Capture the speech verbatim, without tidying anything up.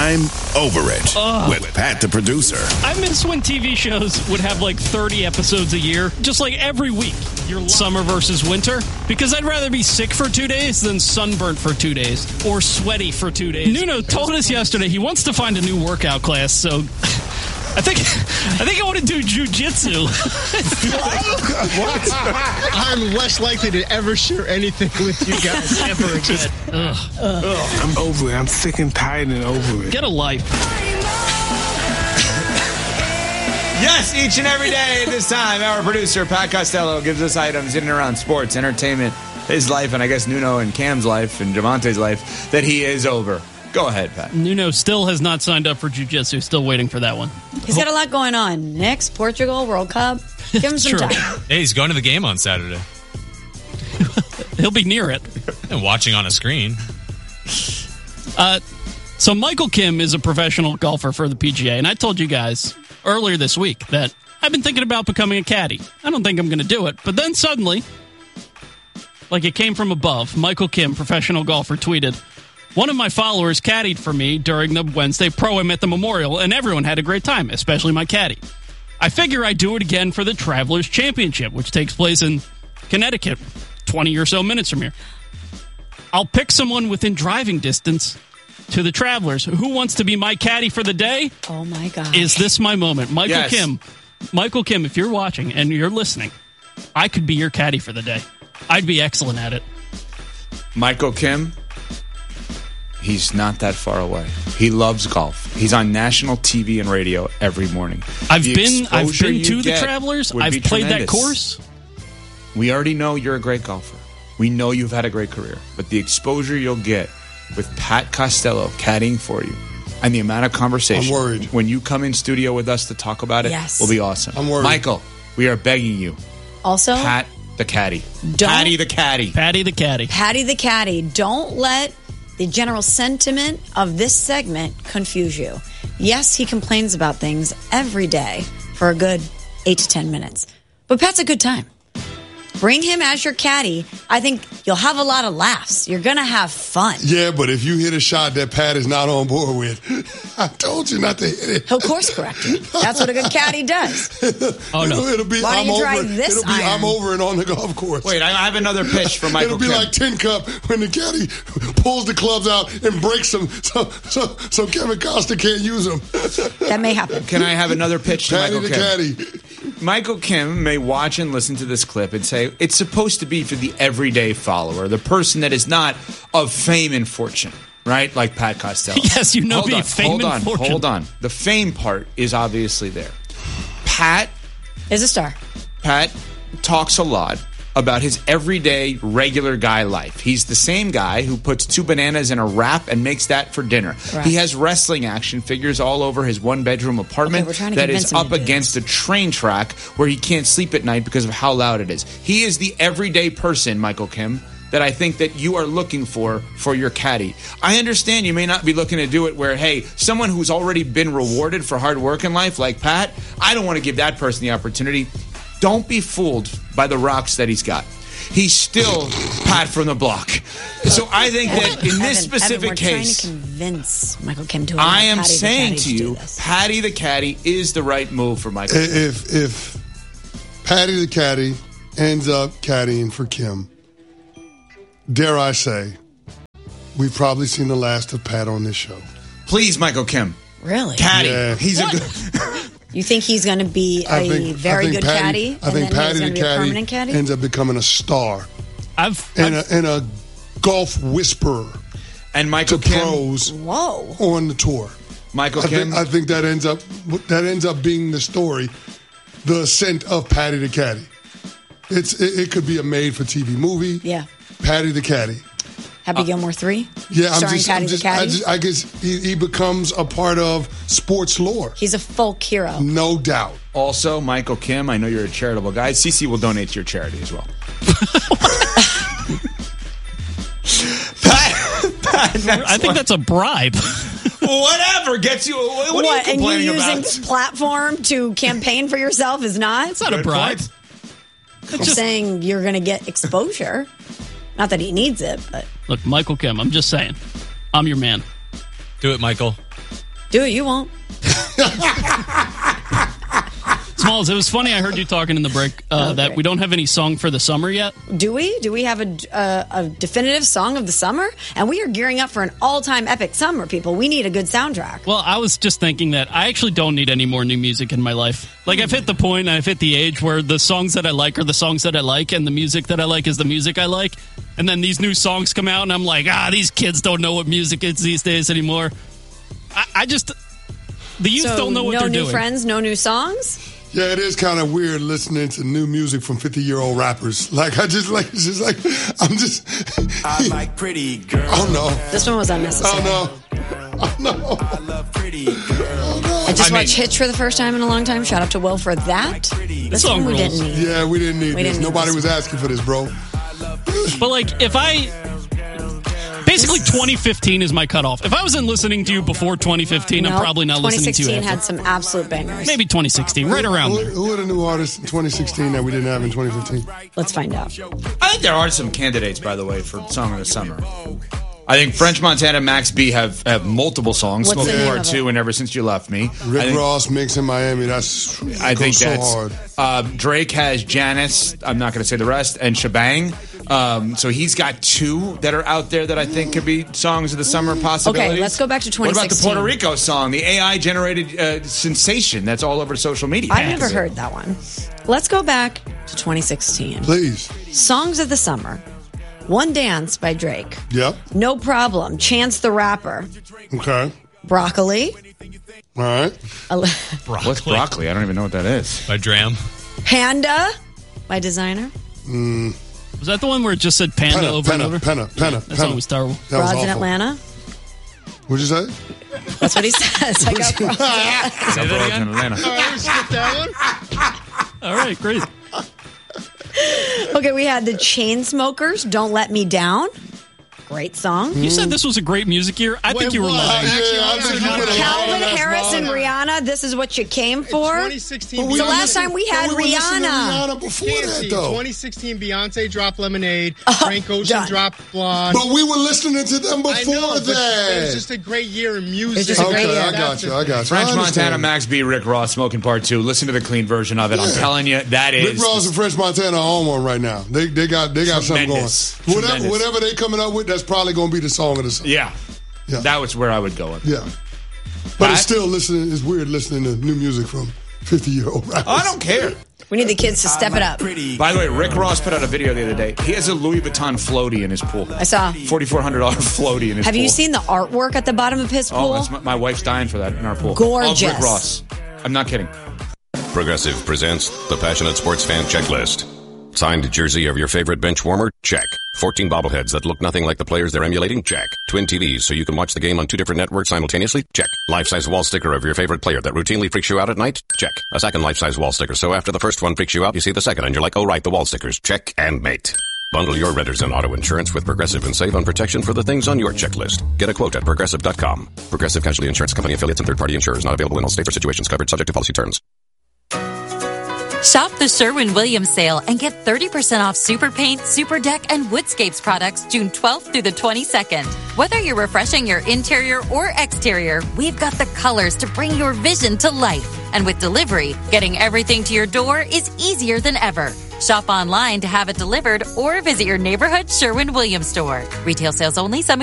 I'm Over It Ugh. with Pat the producer. I miss when T V shows would have like thirty episodes a year, just like every week. Your summer versus winter, because I'd rather be sick for two days than sunburnt for two days or sweaty for two days. Nuno told us yesterday he wants to find a new workout class, so I think I think I want to do jujitsu. What? I'm less likely to ever share anything with you guys ever again. Ugh. Ugh. I'm over it. I'm sick and tired and over it. Get a life. Yes, each and every day at this time, our producer, Pat Costello, gives us items in and around sports, entertainment, his life, and I guess Nuno and Cam's life and Javante's life that he is over. Go ahead, Pat. Nuno still has not signed up for jiu-jitsu. Still waiting for that one. He's got a lot going on. Next, Portugal, World Cup. Give him some True. time. Hey, he's going to the game on Saturday. He'll be near it. And watching on a screen. Uh, so Michael Kim is a professional golfer for the P G A, and I told you guys earlier this week that I've been thinking about becoming a caddy. I don't think I'm going to do it, but then suddenly, like it came from above, Michael Kim, professional golfer, tweeted, "One of my followers caddied for me during the Wednesday Pro-Am at the Memorial, and everyone had a great time, especially my caddy. I figure I'd do it again for the Travelers Championship, which takes place in Connecticut, twenty or so minutes from here. I'll pick someone within driving distance to the Travelers. Who wants to be my caddy for the day? Oh, my God. Is this my moment? Michael Yes. Kim, Michael Kim, if you're watching and you're listening, I could be your caddy for the day. I'd be excellent at it." Michael Kim, he's not that far away. He loves golf. He's on national T V and radio every morning. I've The been I've exposure been you to the get Travelers. would I've be played that tremendous. course. We already know you're a great golfer. We know you've had a great career. But the exposure you'll get with Pat Costello caddying for you and the amount of conversation I'm worried. when you come in studio with us to talk about it Yes. will be awesome. I'm worried. Michael, we are begging you. Also, Pat the caddy. Don't- Patty the caddy. Patty the caddy. Patty the caddy, don't let the general sentiment of this segment confuse you. Yes, he complains about things every day for a good eight to ten minutes. But Pat's a good time. Bring him as your caddy. I think you'll have a lot of laughs. You're going to have fun. Yeah, but if you hit a shot that Pat is not on board with, I told you not to hit it. He'll course correct you. That's what a good caddy does. Oh, no. It'll, it'll be, Why don't I'm you over try it. this It'll be, iron? I'm over it on the golf course. Wait, I I have another pitch for Michael It'll be Kim. like tin cup when the caddy pulls the clubs out and breaks them so so, so Kevin Costa can't use them. That may happen. Can I have another pitch to Patty Michael the Kim? caddy. Michael Kim may watch and listen to this clip and say, it's supposed to be for the everyday follower, the person that is not of fame and fortune, right? Like Pat Costello. Yes, you know hold me, on, fame hold and on, fortune. Hold on. The fame part is obviously there. Pat, Is a star. Pat talks a lot about his everyday, regular guy life. He's the same guy who puts two bananas in a wrap and makes that for dinner. Right. He has wrestling action figures all over his one-bedroom apartment Okay, we're trying to that convince is him to up do against a train track where he can't sleep at night because of how loud it is. He is the everyday person, Michael Kim, that I think that you are looking for for your caddy. I understand you may not be looking to do it where, hey, someone who's already been rewarded for hard work in life like Pat, I don't want to give that person the opportunity. Don't be fooled by the rocks that he's got. He's still Pat from the block. So I think that in this Evan, specific Evan, we're case, trying to convince Michael Kim to allow I am Patty the saying caddy to do you, this. Patty the caddy is the right move for Michael Kim. If if Patty the caddy ends up caddying for Kim, dare I say, we've probably seen the last of Pat on this show. Please, Michael Kim. Really? Caddy. Yeah. He's What? a good... You think he's going to be I a think, very I think good Patty, caddy? I and think then Patty he's going the to be a caddy, permanent caddy? ends up becoming a star I've, and I've a, and a golf whisperer And Michael to Kim. pros Whoa. on the tour. Michael I Kim. think, I think that ends up that ends up being the story, the ascent of Patty the caddy. It's it, it could be a made-for-T V movie. Yeah. Patty the caddy. Happy Gilmore three? Yeah, I'm Starring just, Patty I'm just, the caddy? I, just, I guess he, he becomes a part of sports lore, He's a folk hero. no doubt. Also, Michael Kim, I know you're a charitable guy. Cece will donate to your charity as well. Pat, Pat, next I think one. that's a bribe. Whatever gets you. What, what are What, you and you complaining using about? this platform to campaign for yourself is not? It's not a Good bribe. point. I'm saying you're going to get exposure. Not that he needs it, but Look, Michael Kim, I'm just saying. I'm your man. Do it, Michael. Do it. You won't. Smalls, it was funny. I heard you talking in the break uh, Oh, that great. we don't have any song for the summer yet. Do we? Do we have a, a, a definitive song of the summer? And we are gearing up for an all-time epic summer, people. We need a good soundtrack. Well, I was just thinking that I actually don't need any more new music in my life. Like, I've hit the point, I've hit the age where the songs that I like are the songs that I like, and the music that I like is the music I like. And then these new songs come out, and I'm like, ah, these kids don't know what music is these days anymore. I, I just... The youth So don't know what no they're new doing. friends, no new songs? Yeah, it is kind of weird listening to new music from fifty-year-old rappers. Like, I just like, it's just like, I'm just... I like pretty girls. Oh, no. This one was unnecessary. Oh, no. Oh, no. I love pretty girls. I just I watched mean- Hitch for the first time in a long time. Shout out to Will for that. This song one we rules. didn't need. Yeah, we didn't need We this. didn't need Nobody this. was asking for this, bro. But, like, if I... Basically, twenty fifteen is my cutoff. If I wasn't listening to you before twenty fifteen, I'm Nope. probably not listening to you twenty sixteen after. had some absolute bangers. Maybe twenty sixteen, right around Who, there. who are the new artists in twenty sixteen that we didn't have in twenty fifteen? Let's find out. I think there are some candidates, by the way, for Song of the Summer. I think French Montana, Max B have, have multiple songs. What's the Smoking name Part of it? two and Ever Since You Left Me. Rick I think, Ross, Mix in Miami. That's I think goes so that's hard. uh, Drake has Janice. I'm not going to say the rest, and Shebang. Um, so he's got two that are out there that I think could be songs of the summer possibilities. Okay, let's go back to What about the twenty sixteen. Puerto Rico song, the A I generated uh, sensation that's all over social media? I've never heard that one. Let's go back to twenty sixteen. Please. Songs of the Summer. One Dance by Drake. Yep. No Problem. Chance the Rapper. Okay. Broccoli. All right. Ale- What's broccoli? I don't even know what that is. By Dram. Panda by Designer. Was that the one where it just said Panda Penna, over Penna, and over? Penna, Penna, That Penna. song was terrible. That was Broads in awful. Atlanta. What'd you say? That's what he says. I got broads. Say that again? In Atlanta. All right, we skipped that one. All right, great. Okay, we had the Chainsmokers, Don't Let Me Down. Great song. You said this was a great music year. I think It you were was. lying. Actually, Yeah, I I'm think not you would've lying. Calvin that's Harris and wrong. Rihanna, this is what you came for. twenty sixteen. But we The were last listening- time we but had we were listening to Rihanna. Rihanna before Can't that, see. though. twenty sixteen, Beyonce dropped Lemonade. Oh, Frank Ocean done. dropped Blonde. But we were listening to them before I know, but that. it was just a great year in music. It's just a great Okay, year. I got you. I got you. French I understand. Montana, Max B, Rick Ross, Smoking Part two. Listen to the clean version of it. I'm Yeah. telling you, that is. Rick Ross and French Montana are on one right now. They they got they got something going. Tremendous. Whatever Tremendous. whatever they coming up with, that's probably going to be the song of the summer. Yeah. Yeah. That was where I would go with. Yeah. But Pat? it's still listening. It's weird listening to new music from fifty-year-old rappers. I don't care. We need the kids to step it up. By the way, Rick Ross put out a video the other day. He has a Louis Vuitton floaty in his pool. I saw. forty-four hundred dollars floaty in his Have pool. you seen the artwork at the bottom of his pool? Oh, that's my, my wife's dying for that in our pool. Gorgeous. Of Rick Ross. I'm not kidding. Progressive presents the Passionate Sports Fan Checklist. Signed jersey of your favorite bench warmer? Check. fourteen bobbleheads that look nothing like the players they're emulating? Check. Twin T Vs so you can watch the game on two different networks simultaneously? Check. Life-size wall sticker of your favorite player that routinely freaks you out at night? Check. A second life-size wall sticker so after the first one freaks you out, you see the second and you're like, oh right, the wall stickers. Check and mate. Bundle your renters and auto insurance with Progressive and save on protection for the things on your checklist. Get a quote at Progressive dot com. Progressive Casualty Insurance Company affiliates and third-party insurers not available in all states or situations covered subject to policy terms. Shop the Sherwin-Williams sale and get thirty percent off Super Paint, Super Deck, and Woodscapes products June twelfth through the twenty-second. Whether you're refreshing your interior or exterior, we've got the colors to bring your vision to life. And with delivery, getting everything to your door is easier than ever. Shop online to have it delivered or visit your neighborhood Sherwin-Williams store. Retail sales only. Some